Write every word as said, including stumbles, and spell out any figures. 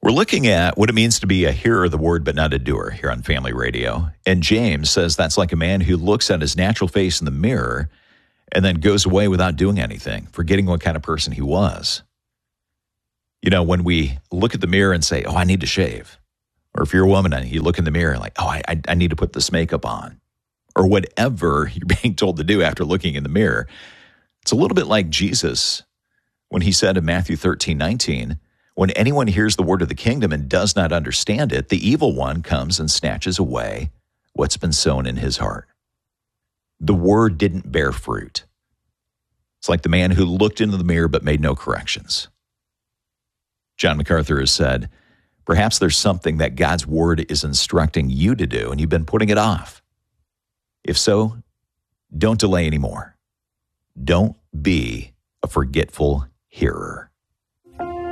We're looking at what it means to be a hearer of the word but not a doer here on Family Radio. And James says that's like a man who looks at his natural face in the mirror and then goes away without doing anything, forgetting what kind of person he was. You know, when we look at the mirror and say, oh, I need to shave. Or if you're a woman and you look in the mirror like, oh, I, I need to put this makeup on. Or whatever you're being told to do after looking in the mirror. It's a little bit like Jesus when he said in Matthew thirteen nineteen, when anyone hears the word of the kingdom and does not understand it, the evil one comes and snatches away what's been sown in his heart. The word didn't bear fruit. It's like the man who looked into the mirror but made no corrections. John MacArthur has said, perhaps there's something that God's word is instructing you to do and you've been putting it off. If so, don't delay anymore. Don't be a forgetful hearer.